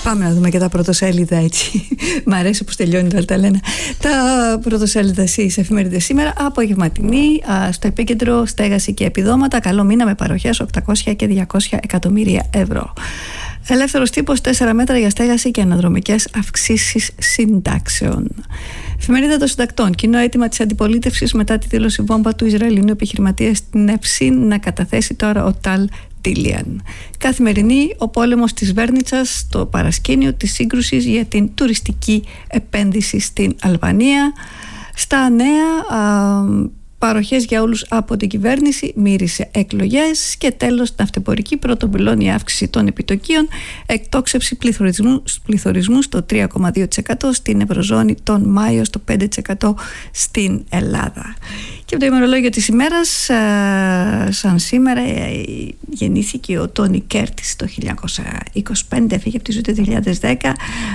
Πάμε να δούμε και τα πρωτοσέλιδα έτσι. Μ' αρέσει που τελειώνει το Αλταλένα. Τα πρωτοσέλιδα στις εφημερίδες σήμερα. Απογευματινή, στο επίκεντρο στέγαση και επιδόματα. Καλό μήνα με παροχές 800 και 200 εκατομμύρια ευρώ. Ελεύθερος τύπος, 4 μέτρα για στέγαση και αναδρομικές αυξήσεις συντάξεων. Εφημερίδα των Συντακτών. Κοινό αίτημα της αντιπολίτευσης μετά τη δήλωση βόμβα του Ισραηλινού επιχειρηματία στην Ευσύν να καταθέσει τώρα ο Ταλ Τίλιαν. Καθημερινή, ο πόλεμος της Βέρνιτσας στο παρασκήνιο της σύγκρουσης για την τουριστική επένδυση στην Αλβανία. Στα νέα, παροχές για όλους από την κυβέρνηση, μύρισε εκλογές και τέλος ναυτεπορική, πρώτο πυλώνει αύξηση των επιτοκίων, εκτόξευση πληθωρισμού στο 3,2% στην Ευρωζώνη τον Μάιο, στο 5% στην Ελλάδα. Και από το ημερολόγιο της ημέρας, σαν σήμερα, γεννήθηκε ο Τόνι Κέρτις το 1925, έφυγε από τη ζωή το 2010,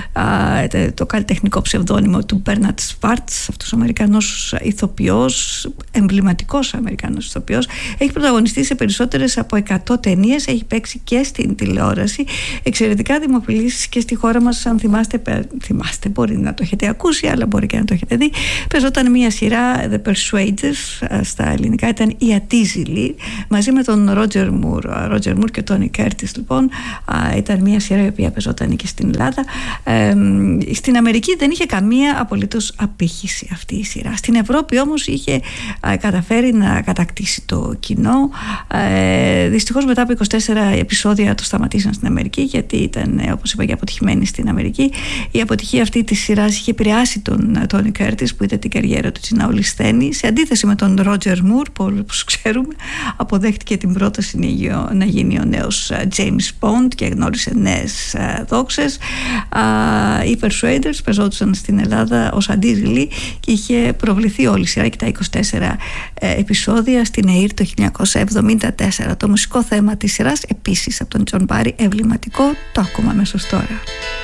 το καλλιτεχνικό ψευδόνυμο του Μπέρναρτ Σβάρτς, αυτός ο Αμερικανός ηθοποιός, εμβληματικός Αμερικανός ηθοποιός, έχει πρωταγωνιστεί σε περισσότερες από 100 ταινίες, έχει παίξει και στην τηλεόραση, εξαιρετικά δημοφιλής και στη χώρα μας. Αν θυμάστε, μπορεί να το έχετε ακούσει, αλλά μπορεί και να το έχετε δει. Παίζονταν μια σειρά, The Persuaders, στα ελληνικά ήταν η Ατίζηλη, μαζί με τον Ρότζερ Μουρ και τον Τόνι Κέρτις. Λοιπόν, ήταν μια σειρά η οποία παίζονταν και στην Ελλάδα. Στην Αμερική δεν είχε καμία απολύτως απήχηση αυτή η σειρά. Στην Ευρώπη όμως είχε καταφέρει να κατακτήσει το κοινό. Δυστυχώς μετά από 24 επεισόδια το σταματήσαν στην Αμερική, γιατί ήταν, όπως είπα, και αποτυχημένη στην Αμερική. Η αποτυχία αυτή της σειράς είχε επηρεάσει τον Τόνι Κέρτις, που είδε την καριέρα του να ολισθαίνει. Σε αντίθεση με τον Ρότζερ Μουρ, που όπως ξέρουμε αποδέχτηκε την πρόταση να γίνει ο νέος James Bond και γνώρισε νέες δόξες. Οι Persuaders παίζονταν στην Ελλάδα ως Αντίζηλη και είχε προβληθεί όλη η σειρά και τα 24 επεισόδια στην ΕΙΡ το 1974. Το μουσικό θέμα της σειράς, επίσης από τον Τζον Μπάρι, εμβληματικό, το ακούμε αμέσως τώρα.